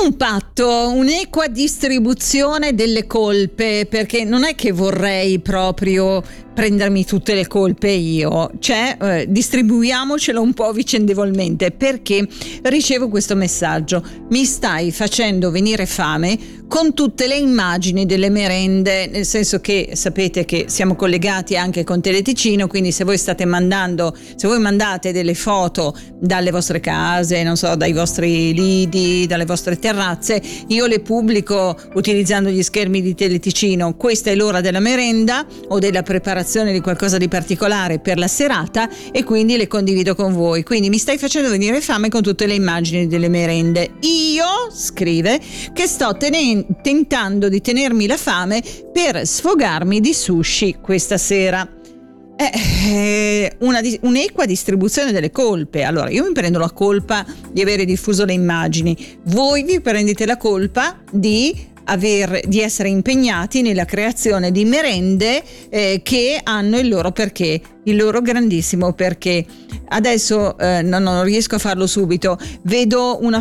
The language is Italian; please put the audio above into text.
Un patto, un'equa distribuzione delle colpe, perché non è che vorrei proprio prendermi tutte le colpe io, cioè distribuiamocelo un po' vicendevolmente, perché ricevo questo messaggio: mi stai facendo venire fame con tutte le immagini delle merende, nel senso che sapete che siamo collegati anche con Teleticino, quindi se voi mandate delle foto dalle vostre case, non so, dai vostri lidi, dalle vostre terrazze, io le pubblico utilizzando gli schermi di Teleticino. Questa è l'ora della merenda o della preparazione di qualcosa di particolare per la serata, e quindi le condivido con voi. Quindi mi stai facendo venire fame con tutte le immagini delle merende. Io, scrive, che sto tentando di tenermi la fame per sfogarmi di sushi questa sera. Un'equa distribuzione delle colpe. Allora, io mi prendo la colpa di avere diffuso le immagini, voi vi prendete la colpa di essere impegnati nella creazione di merende che hanno il loro perché, il loro grandissimo perché. Adesso non riesco a farlo subito, vedo una